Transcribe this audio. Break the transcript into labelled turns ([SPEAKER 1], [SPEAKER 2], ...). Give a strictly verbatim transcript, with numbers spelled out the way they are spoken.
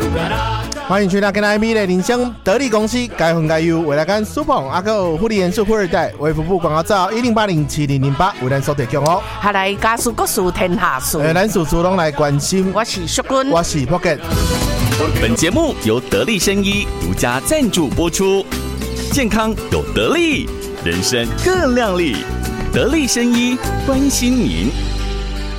[SPEAKER 1] 欢迎去到跟 I M 的林香得力公司该分该优，未来跟苏鹏阿哥护理元素富二代为服务广告照一零八零七零零八为咱所提供哦。
[SPEAKER 2] 下来家事国事天下事，
[SPEAKER 1] 呃，咱事事拢来关心。
[SPEAKER 2] 我是淑君，
[SPEAKER 1] 我是 Pocket。
[SPEAKER 3] 本节目由得力生医独家赞助播出，健康有得力，人生更亮丽。得力生医关心您。